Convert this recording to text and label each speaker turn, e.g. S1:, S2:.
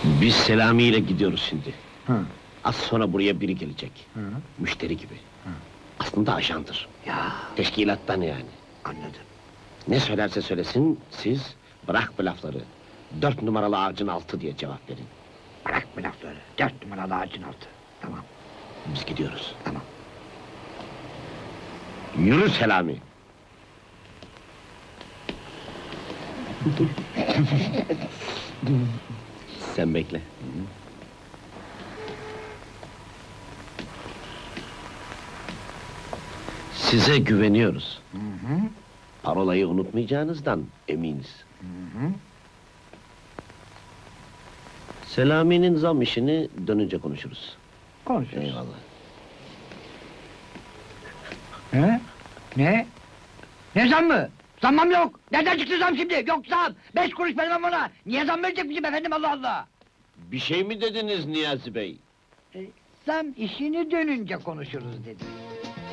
S1: Biz Selami ile gidiyoruz şimdi.
S2: Hı.
S1: Az sonra buraya biri gelecek.
S2: Hı.
S1: Müşteri gibi.
S2: Hı.
S1: Aslında ajandır.
S2: Ya,
S1: Teşkilattan yani.
S2: anladım.
S1: Ne söylerse söylesin, siz bırak bu lafları. 4 numaralı ağacın altı diye cevap verin.
S2: Bırak bu lafları. 4 numaralı ağacın altı. Tamam,
S1: Biz gidiyoruz.
S2: tamam.
S1: Yürü Selami! Sen bekle. Size güveniyoruz.
S2: Hı hı.
S1: Parolayı unutmayacağınızdan eminiz.
S2: Hı hı.
S1: Selami'nin zam işini dönünce konuşuruz.
S2: Konuşuruz.
S1: Eyvallah.
S2: He? Ne? Ne zam mı? Zammam yok! Nereden çıktı zam şimdi? Yok zam! 5 kuruş vermem ona! Niye zam verecek bizim efendim, Allah Allah!
S1: Bir şey mi dediniz Niyazi Bey?
S2: Zam işini dönünce konuşuruz dedi.